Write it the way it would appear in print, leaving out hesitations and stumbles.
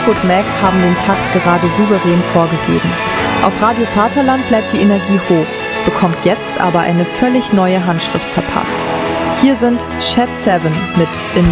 Fleetwood Mac haben den Takt gerade souverän vorgegeben. Auf Radio Vaterland bleibt die Energie hoch, bekommt jetzt aber eine völlig neue Handschrift verpasst. Hier sind Shed 7 mit In